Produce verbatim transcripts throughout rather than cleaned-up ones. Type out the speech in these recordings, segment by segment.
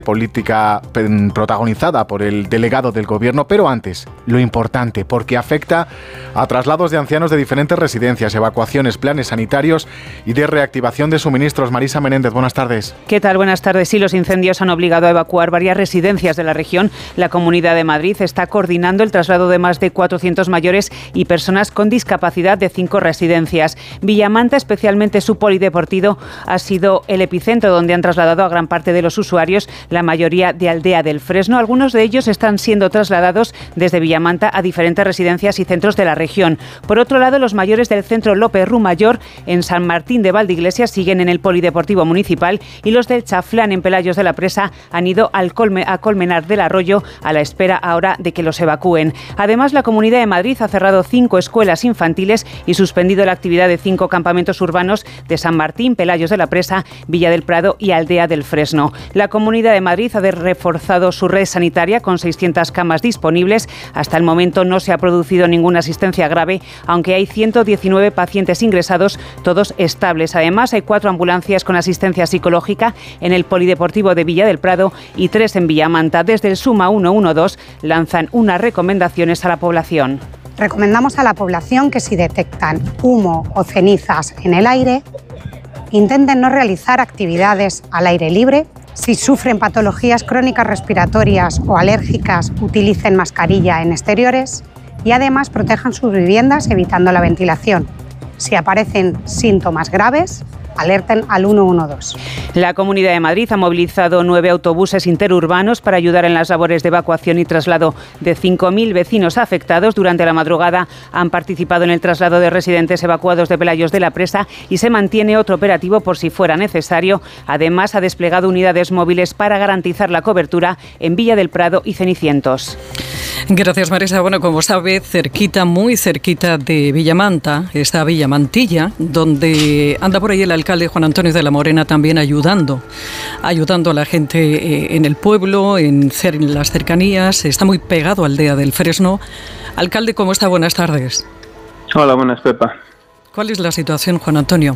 política protagonizada por el delegado del gobierno, pero antes, lo importante, porque afecta a traslados de ancianos de diferentes residencias, evacuaciones, planes sanitarios y de reactivación de suministros. Marisa Menéndez, buenas tardes. ¿Qué tal? Buenas tardes. Sí, los incendios han obligado a evacuar varias residencias de la región. La Comunidad de Madrid está coordinando el traslado de más de cuatrocientos mayores y personas con discapacidad de cinco residencias. Villamanta, especialmente su polideportivo, ha sido el epicentro donde han trasladado a gran parte de los usuarios, la mayoría de Aldea del Fresno. Algunos de ellos están siendo trasladados desde Villamanta a diferentes residencias y centros de la región. Por otro lado, los mayores del centro López Rumayor en San Martín de Valdeiglesias siguen en el polideportivo municipal y los del Chaflán en Pelayos de la Presa han ido al Colme, a Colmenar del Arroyo a la espera ahora de que los evacúen. Además, la Comunidad de Madrid ha cerrado cinco escuelas infantiles y suspendido la actividad de cinco campamentos urbanos de San Martín, Pelayos de la Presa, Villa del Prado y Aldea del Fresno. La Comunidad de Madrid ha reforzado su red sanitaria con seiscientas camas disponibles. Hasta el momento no se ha producido ninguna asistencia grave, aunque hay ciento diecinueve pacientes ingresados, todos estables. Además, hay cuatro ambulancias con asistencia psicológica en el Polideportivo de Villa del Prado y tres en Villamanta. Desde el Suma ciento doce lanzan unas recomendaciones a la población. Recomendamos a la población que si detectan humo o cenizas en el aire, intenten no realizar actividades al aire libre. Si sufren patologías crónicas respiratorias o alérgicas, utilicen mascarilla en exteriores y además protejan sus viviendas evitando la ventilación. Si aparecen síntomas graves, alerten al ciento doce. La Comunidad de Madrid ha movilizado nueve autobuses interurbanos para ayudar en las labores de evacuación y traslado de cinco mil vecinos afectados. Durante la madrugada han participado en el traslado de residentes evacuados de Pelayos de la Presa y se mantiene otro operativo por si fuera necesario. Además, ha desplegado unidades móviles para garantizar la cobertura en Villa del Prado y Cenicientos. Gracias, Marisa. Bueno, como sabe, cerquita, muy cerquita de Villamanta, está Villamantilla, donde anda por ahí el alcalde Juan Antonio de la Morena también ayudando, ayudando a la gente eh, en el pueblo, en, cer- en las cercanías. Está muy pegado a Aldea del Fresno. Alcalde, ¿cómo está? Buenas tardes. Hola, buenas, Pepa. ¿Cuál es la situación, Juan Antonio?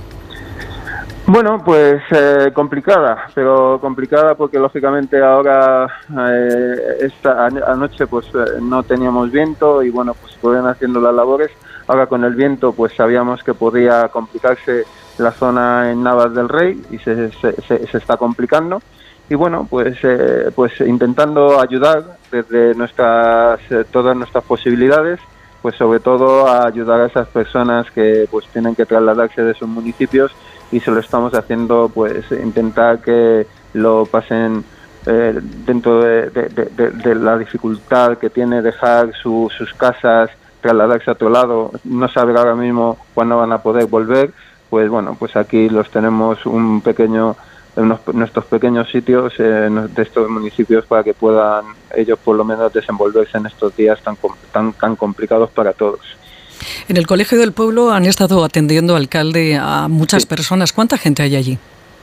Bueno, pues eh, complicada, pero complicada porque lógicamente ahora eh, esta anoche pues eh, no teníamos viento y bueno, pues pueden haciendo las labores. Ahora con el viento pues sabíamos que podía complicarse la zona en Navas del Rey y se, se, se, se está complicando. Y bueno, pues eh, pues intentando ayudar desde nuestras eh, todas nuestras posibilidades, pues sobre todo a ayudar a esas personas que pues tienen que trasladarse de sus municipios. Y se lo estamos haciendo, pues, intentar que lo pasen eh, dentro de, de, de, de la dificultad que tiene dejar su, sus casas, trasladarse a otro lado, no saber ahora mismo cuándo van a poder volver. Pues bueno, pues aquí los tenemos un pequeño, unos, nuestros pequeños sitios eh, de estos municipios para que puedan ellos por lo menos desenvolverse en estos días tan, tan, tan complicados para todos. En el Colegio del Pueblo han estado atendiendo, alcalde, a muchas sí. personas. ¿Cuánta gente hay allí?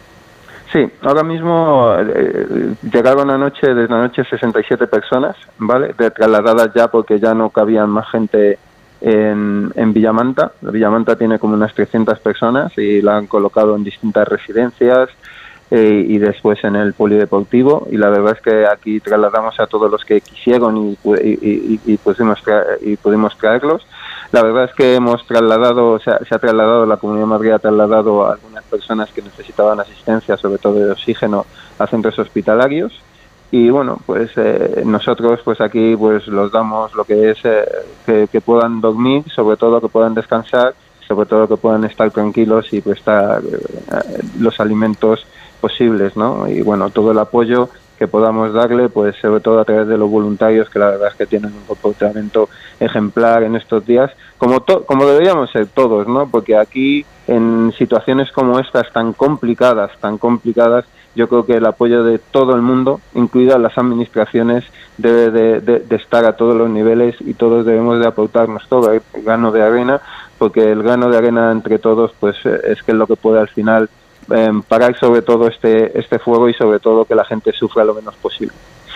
Sí, ahora mismo eh, llegaron anoche, desde anoche sesenta y siete personas, ¿vale? De trasladadas ya porque ya no cabían más gente en, en Villamanta. Villamanta tiene como unas trescientas personas y la han colocado en distintas residencias eh, y después en el polideportivo. Y la verdad es que aquí trasladamos a todos los que quisieron y, y, y, y, pudimos, tra- y pudimos traerlos. La verdad es que hemos trasladado, se ha, se ha trasladado, la Comunidad de Madrid ha trasladado a algunas personas que necesitaban asistencia, sobre todo de oxígeno, a centros hospitalarios. Y bueno, pues eh, nosotros pues aquí pues los damos lo que es eh, que, que puedan dormir, sobre todo que puedan descansar, sobre todo que puedan estar tranquilos y prestar eh, los alimentos posibles, ¿no? Y bueno, todo el apoyo que podamos darle, pues sobre todo a través de los voluntarios, que la verdad es que tienen un comportamiento ejemplar en estos días, como to- como deberíamos ser todos, ¿no? Porque aquí, en situaciones como estas tan complicadas, tan complicadas, yo creo que el apoyo de todo el mundo, incluidas las administraciones, debe de, de, de estar a todos los niveles y todos debemos de aportarnos todo el grano de arena, porque el grano de arena entre todos, pues es que es lo que puede al final Eh, parar sobre todo este este fuego y sobre todo que la gente sufra lo menos posible.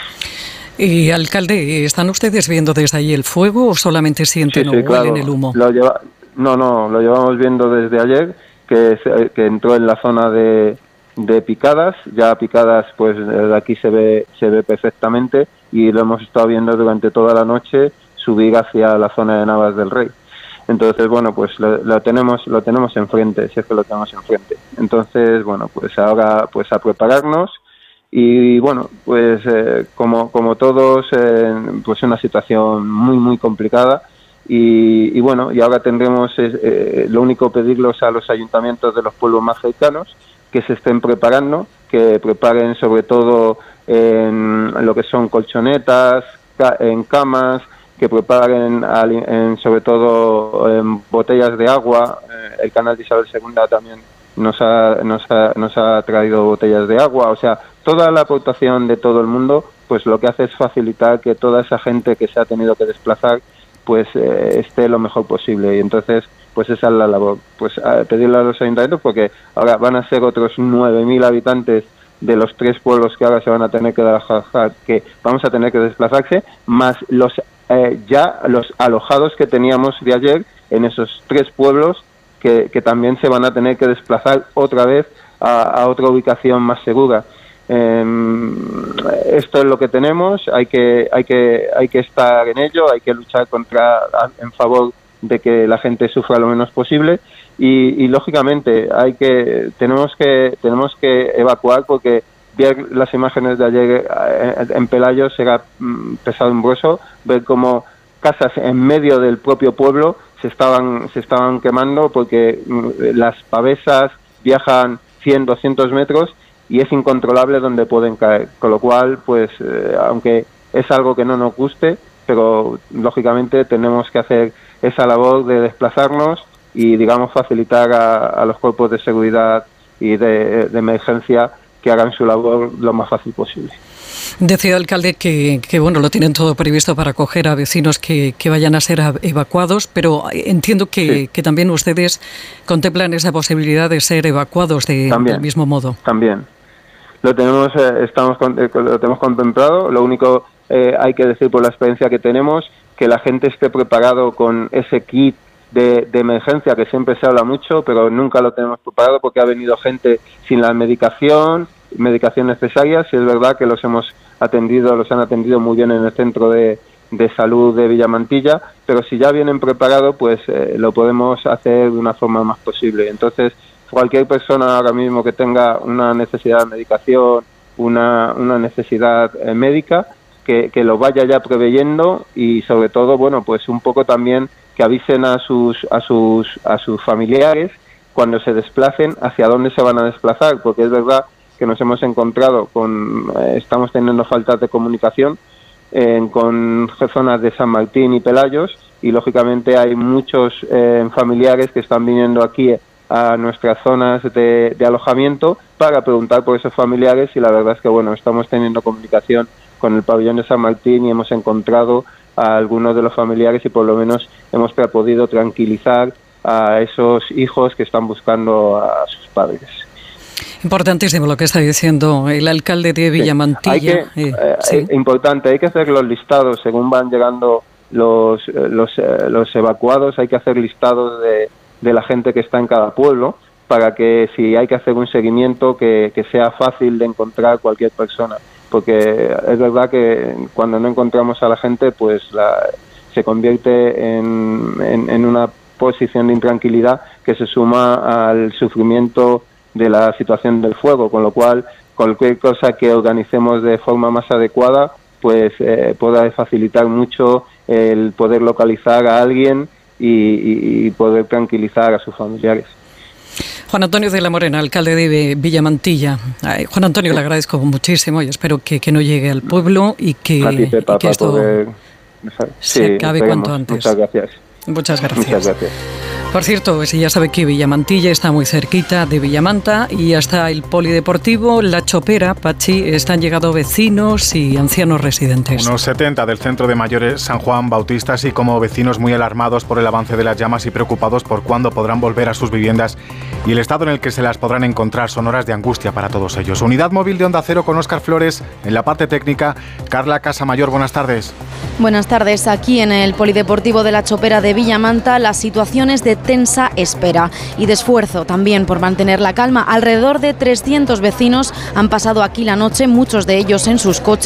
Y alcalde, ¿están ustedes viendo desde ahí el fuego o solamente sienten sí, sí, o huelen claro. el humo? Lo lleva, no, no, lo llevamos viendo desde ayer, que, que entró en la zona de, de picadas, ya picadas pues de aquí se ve se ve perfectamente y lo hemos estado viendo durante toda la noche subir hacia la zona de Navas del Rey. Entonces, bueno, pues lo, lo tenemos lo tenemos enfrente, si es que lo tenemos enfrente. Entonces, bueno, pues ahora pues a prepararnos y, bueno, pues eh, como como todos, eh, pues una situación muy, muy complicada y, y bueno, y ahora tendremos, eh, lo único pedirlos a los ayuntamientos de los pueblos más cercanos que se estén preparando, que preparen sobre todo en lo que son colchonetas, en camas, que preparen en, sobre todo en botellas de agua. El canal de Isabel segunda también nos ha, nos ha, nos ha traído botellas de agua. O sea, toda la aportación de todo el mundo, pues lo que hace es facilitar que toda esa gente que se ha tenido que desplazar, pues eh, esté lo mejor posible. Y entonces, pues esa es la labor. Pues a pedirle a los ayuntamientos, porque ahora van a ser otros nueve mil habitantes de los tres pueblos que ahora se van a tener que desplazar, que vamos a tener que desplazarse, más los Eh, ya los alojados que teníamos de ayer en esos tres pueblos que, que también se van a tener que desplazar otra vez a, a otra ubicación más segura. Eh, esto es lo que tenemos, hay que hay que hay que estar en ello, hay que luchar contra en favor de que la gente sufra lo menos posible y, y lógicamente hay que tenemos que tenemos que evacuar porque ver las imágenes de ayer en Pelayos era pesadumbroso, ver cómo casas en medio del propio pueblo se estaban se estaban quemando porque las pavesas viajan cien, doscientos metros y es incontrolable donde pueden caer, con lo cual, pues, eh, aunque es algo que no nos guste, pero lógicamente tenemos que hacer esa labor de desplazarnos y, digamos, facilitar a, a los cuerpos de seguridad y de, de emergencia que hagan su labor lo más fácil posible. Decía el alcalde que, que bueno, lo tienen todo previsto para acoger a vecinos que, que vayan a ser evacuados, pero entiendo que, sí. que también ustedes contemplan esa posibilidad de ser evacuados de, también, del mismo modo. También. Lo tenemos, eh, estamos eh, lo tenemos contemplado. Lo único, eh, hay que decir por la experiencia que tenemos, que la gente esté preparado con ese kit De, de emergencia que siempre se habla mucho, pero nunca lo tenemos preparado porque ha venido gente sin la medicación, medicación necesaria. Si es verdad que los hemos atendido, los han atendido muy bien en el centro de, de salud de Villamantilla, pero si ya vienen preparados, pues eh, lo podemos hacer de una forma más posible. Entonces, cualquier persona ahora mismo que tenga una necesidad de medicación, una, una necesidad eh, médica, que, que lo vaya ya preveyendo y sobre todo, bueno, pues un poco también que avisen a sus a sus a sus familiares cuando se desplacen hacia dónde se van a desplazar, porque es verdad que nos hemos encontrado con eh, estamos teniendo faltas de comunicación eh, con zonas de San Martín y Pelayos y lógicamente hay muchos eh, familiares que están viniendo aquí a nuestras zonas de, de alojamiento para preguntar por esos familiares y la verdad es que bueno, estamos teniendo comunicación con el pabellón de San Martín y hemos encontrado a algunos de los familiares y por lo menos hemos podido tranquilizar a esos hijos que están buscando a sus padres. Importantísimo lo que está diciendo el alcalde de Villamantilla. Sí, hay que, eh, eh, sí. Importante, hay que hacer los listados según van llegando los los, eh, los evacuados, hay que hacer listados de, de la gente que está en cada pueblo para que si hay que hacer un seguimiento que, que sea fácil de encontrar cualquier persona. Porque es verdad que cuando no encontramos a la gente, pues la, se convierte en, en, en una posición de intranquilidad que se suma al sufrimiento de la situación del fuego, con lo cual cualquier cosa que organicemos de forma más adecuada, pues eh, pueda facilitar mucho el poder localizar a alguien y, y, y poder tranquilizar a sus familiares. Juan Antonio de la Morena, alcalde de Villamantilla. Ay, Juan Antonio, le agradezco muchísimo y espero que, que no llegue al pueblo y que, ti, Pepa, y que esto poder... se sí, acabe esperemos. cuanto antes. Muchas gracias. Muchas gracias. Muchas gracias. Por cierto, si ya sabe que Villamantilla está muy cerquita de Villamanta y hasta el polideportivo La Chopera, Pachi, están llegando vecinos y ancianos residentes. Unos setenta del centro de mayores San Juan Bautista, así como vecinos muy alarmados por el avance de las llamas y preocupados por cuándo podrán volver a sus viviendas y el estado en el que se las podrán encontrar son horas de angustia para todos ellos. Unidad móvil de Onda Cero con Óscar Flores en la parte técnica. Carla Casamayor, buenas tardes. Buenas tardes. Aquí en el Polideportivo de la Chopera de Villamanta, la situación es de tensa espera y de esfuerzo también por mantener la calma. Alrededor de trescientos vecinos han pasado aquí la noche, muchos de ellos en sus coches.